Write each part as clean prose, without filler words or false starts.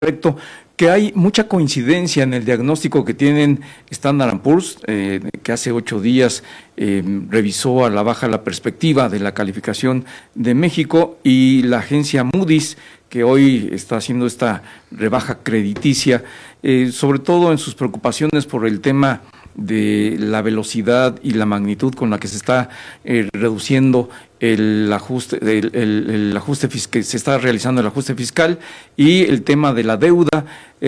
respecto, que hay mucha coincidencia en el diagnóstico que tienen Standard & Poor's, que hace 8 días revisó a la baja la perspectiva de la calificación de México, y la agencia Moody's, que hoy está haciendo esta rebaja crediticia, sobre todo en sus preocupaciones por el tema de la velocidad y la magnitud con la que se está reduciendo el ajuste, que se está realizando el ajuste fiscal, y el tema de la deuda,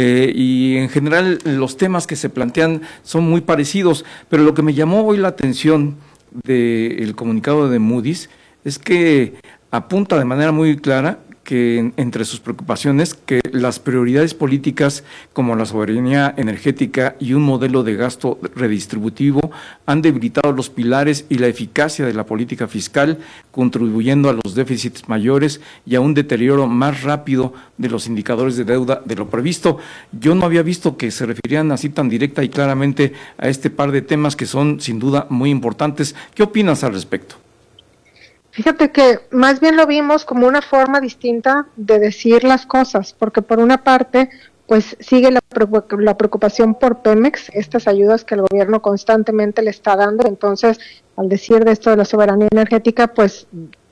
y en general los temas que se plantean son muy parecidos, pero lo que me llamó hoy la atención del comunicado de Moody's es que apunta de manera muy clara que entre sus preocupaciones, que las prioridades políticas como la soberanía energética y un modelo de gasto redistributivo han debilitado los pilares y la eficacia de la política fiscal, contribuyendo a los déficits mayores y a un deterioro más rápido de los indicadores de deuda de lo previsto. Yo no había visto que se referían así tan directa y claramente a este par de temas que son sin duda muy importantes. ¿Qué opinas al respecto? Fíjate que más bien lo vimos como una forma distinta de decir las cosas, porque por una parte, pues sigue la preocupación por Pemex, estas ayudas que el gobierno constantemente le está dando. Entonces, al decir de esto de la soberanía energética, pues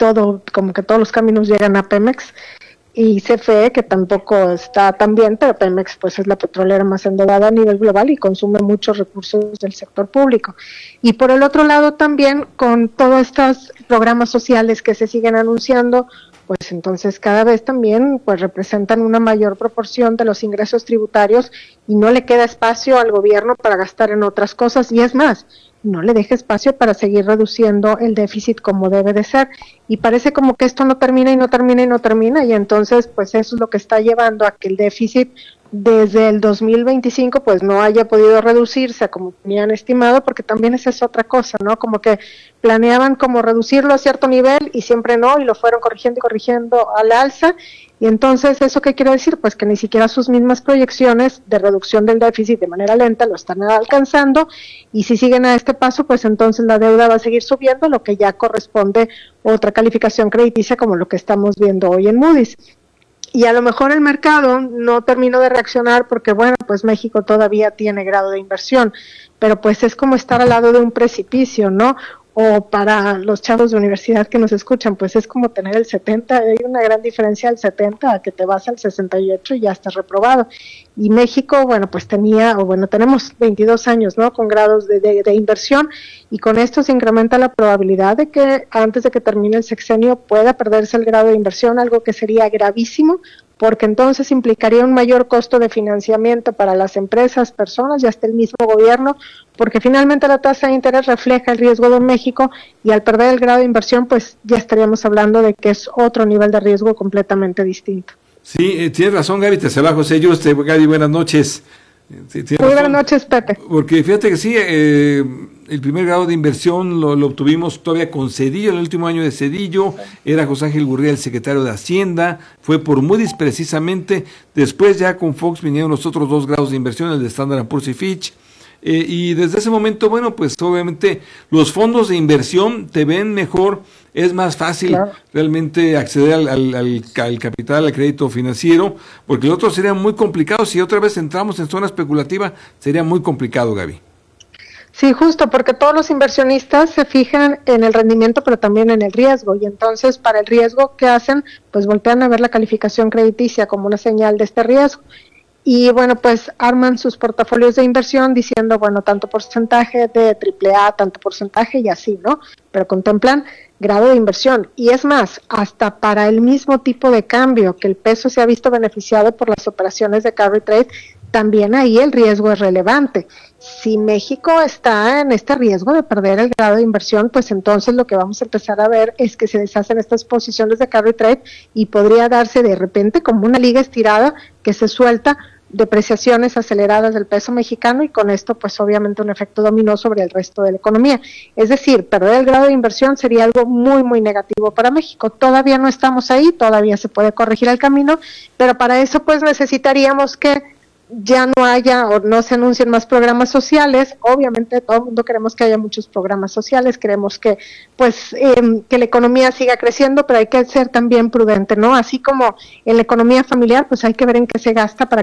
como que todos los caminos llegan a Pemex, y CFE, que tampoco está tan bien, pero Pemex pues es la petrolera más endeudada a nivel global y consume muchos recursos del sector público. Y por el otro lado también, con todos estos programas sociales que se siguen anunciando, pues entonces cada vez también pues representan una mayor proporción de los ingresos tributarios, y no le queda espacio al gobierno para gastar en otras cosas, y es más, no le deja espacio para seguir reduciendo el déficit como debe de ser, y parece como que esto no termina y no termina y no termina, y entonces pues eso es lo que está llevando a que el déficit desde el 2025 pues no haya podido reducirse como tenían estimado, porque también esa es otra cosa, ¿no? Como que planeaban como reducirlo a cierto nivel y siempre no, y lo fueron corrigiendo y corrigiendo al alza. Y entonces, ¿eso qué quiere decir? Pues que ni siquiera sus mismas proyecciones de reducción del déficit de manera lenta lo están alcanzando, y si siguen a este paso, pues entonces la deuda va a seguir subiendo, lo que ya corresponde a otra calificación crediticia como lo que estamos viendo hoy en Moody's. Y a lo mejor el mercado no terminó de reaccionar porque, bueno, pues México todavía tiene grado de inversión, pero pues es como estar al lado de un precipicio, ¿no? O para los chavos de universidad que nos escuchan, pues es como tener el 70, hay una gran diferencia al 70 a que te vas al 68 y ya estás reprobado. Y México, bueno, pues tenemos 22 años, ¿no? Con grados de inversión, y con esto se incrementa la probabilidad de que antes de que termine el sexenio pueda perderse el grado de inversión, algo que sería gravísimo, porque entonces implicaría un mayor costo de financiamiento para las empresas, personas y hasta el mismo gobierno, porque finalmente la tasa de interés refleja el riesgo de México, y al perder el grado de inversión, pues ya estaríamos hablando de que es otro nivel de riesgo completamente distinto. Sí, tienes razón, Gaby, te se va José Yuste. Gaby, buenas noches. Sí, muy buenas noches, Pepe. Porque fíjate que sí, el primer grado de inversión lo obtuvimos todavía con Zedillo, en el último año de Zedillo, era José Ángel Gurría el secretario de Hacienda, fue por Moody's precisamente, después ya con Fox vinieron los otros 2 grados de inversión, el de Standard & Poor's y Fitch, y desde ese momento, bueno, pues obviamente los fondos de inversión te ven mejor, es más fácil claro, realmente acceder al capital, al crédito financiero, porque el otro sería muy complicado. Si otra vez entramos en zona especulativa, sería muy complicado, Gaby. Sí, justo, porque todos los inversionistas se fijan en el rendimiento, pero también en el riesgo, y entonces para el riesgo, ¿qué hacen? Pues voltean a ver la calificación crediticia como una señal de este riesgo. Y bueno, pues arman sus portafolios de inversión diciendo, bueno, tanto porcentaje de AAA, tanto porcentaje y así, ¿no? Pero contemplan grado de inversión. Y es más, hasta para el mismo tipo de cambio, que el peso se ha visto beneficiado por las operaciones de carry trade, también ahí el riesgo es relevante. Si México está en este riesgo de perder el grado de inversión, pues entonces lo que vamos a empezar a ver es que se deshacen estas posiciones de carry trade, y podría darse de repente como una liga estirada que se suelta, depreciaciones aceleradas del peso mexicano, y con esto pues obviamente un efecto dominó sobre el resto de la economía. Es decir, perder el grado de inversión sería algo muy muy negativo para México. Todavía no estamos ahí, todavía se puede corregir el camino, pero para eso pues necesitaríamos que ya no haya o no se anuncien más programas sociales. Obviamente todo el mundo queremos que haya muchos programas sociales, queremos que que la economía siga creciendo, pero hay que ser también prudente, ¿no? Así como en la economía familiar, pues hay que ver en qué se gasta para